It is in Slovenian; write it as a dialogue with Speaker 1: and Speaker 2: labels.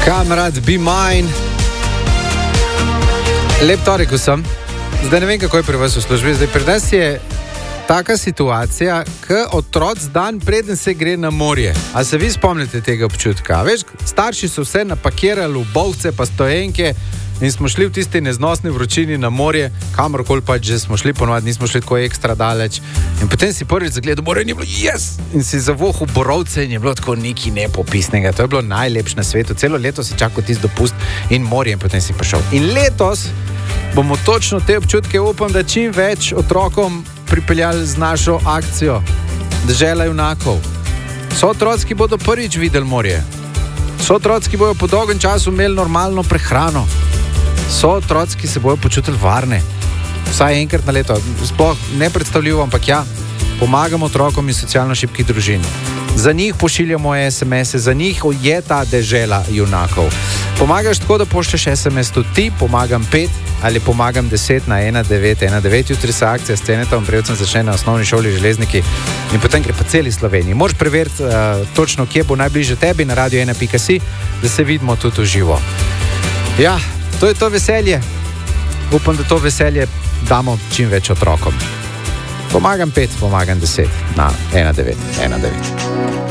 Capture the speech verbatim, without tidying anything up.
Speaker 1: Kamrad, be mine. Lep torek vsem. Zdaj ne vem, kako je pri vas v službi. Zdaj pri nas je taka situacija, ko otroci dan preden se gre na morje. A se vi spomnite tega občutka? Veš, starši so vse napakirali v bolce pa stojenke in smo šli v tisti neznosni vročini na morje, kamorkoli pa že smo šli, ponovadi nismo šli tako ekstra daleč. In potem si prvič zagledal morje in je bilo yes! In si zavohal borovce in je bilo tako nekaj nepopisnega. To je bilo najlepše na svetu. Celo leto si čakal tisti dopust in morje in potem si prišel. In letos bomo točno te občutke, upam, da čim več otrokom pripeljali z našo akcijo Dežela junakov. So otroci, ki bodo prvič videli morje. So otroci, ki bodo po dolgem času imeli normalno prehrano. So otroci, ki se bodo počutili varne. Vsaj enkrat na leto. Sploh nepredstavljivo, ampak ja, pomagamo otrokom iz socialno šibkih družin. Za njih pošiljamo es em ese, za njih je ta Dežela junakov. Pomagaš tako, da pošlješ es em es tudi ti, pomagam pet ali pomagam deset na ena devet ena devet. Jutri se akcija s Cenetom Brevcem začne na osnovni šoli Železniki in potem gre po celi Sloveniji. Moraš preveriti uh, točno, kje bo najbližje tebi na radio ena pika si, da se vidimo tudi v živo. Ja, to je to veselje. Upam, da to veselje damo čim več otrokom. Pomagam pet, pomagam deset na ena devet ena devet.